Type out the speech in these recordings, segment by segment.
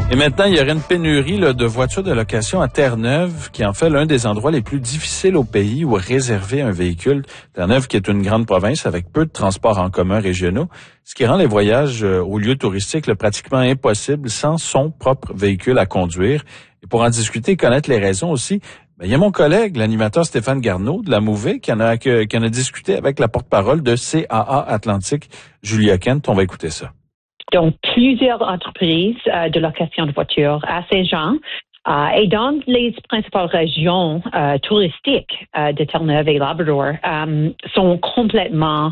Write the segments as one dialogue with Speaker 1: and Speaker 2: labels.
Speaker 1: Et maintenant, il y aurait une pénurie de voitures de location à Terre-Neuve, qui en fait l'un des endroits les plus difficiles au pays où réserver un véhicule. Terre-Neuve, qui est une grande province avec peu de transports en commun régionaux, ce qui rend les voyages aux lieux touristiques pratiquement impossibles sans son propre véhicule à conduire. Et pour en discuter et connaître les raisons aussi, il y a mon collègue, l'animateur Stéphane Garneau de la Mouvée, qui en a discuté avec la porte-parole de CAA Atlantique, Julia Kent. On va écouter ça.
Speaker 2: Donc, plusieurs entreprises de location de voitures à Saint-Jean et dans les principales régions touristiques de Terre-Neuve et Labrador sont complètement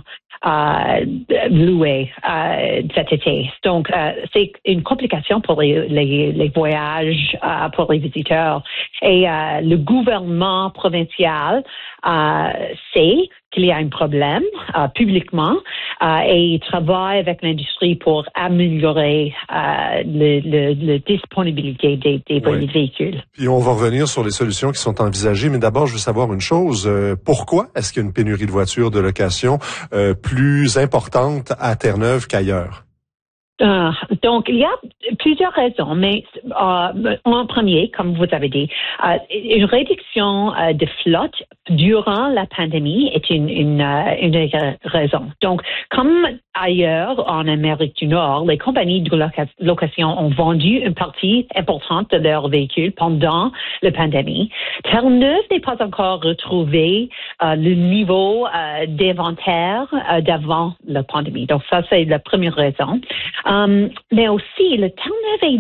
Speaker 2: louées cet été. Donc, c'est une complication pour les voyages pour les visiteurs. Et le gouvernement provincial sait qu'il y a un problème publiquement et il travaille avec l'industrie pour améliorer la disponibilité des véhicules.
Speaker 3: Puis on va revenir sur les solutions qui sont envisagées, mais d'abord, je veux savoir une chose. Pourquoi est-ce qu'il y a une pénurie de voitures de location plus importante à Terre-Neuve qu'ailleurs?
Speaker 2: Donc, il y a plusieurs raisons, mais en premier, comme vous avez dit, une réduction de flotte durant la pandémie est une raison. Donc, comme ailleurs en Amérique du Nord, les compagnies de location ont vendu une partie importante de leurs véhicules pendant la pandémie. Terre-Neuve n'est pas encore retrouvé le niveau d'inventaire d'avant la pandémie. Donc, ça, c'est la première raison. Mais aussi, le Terre-Neuve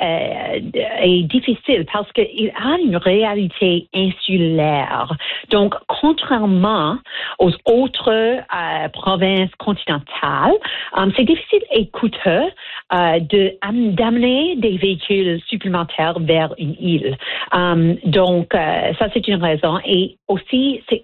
Speaker 2: est difficile parce qu'il a une réalité insulaire. Donc, contrairement aux autres provinces continentales, c'est difficile et coûteux d'amener des véhicules supplémentaires vers une île. Donc, ça, c'est une raison. Et aussi, c'est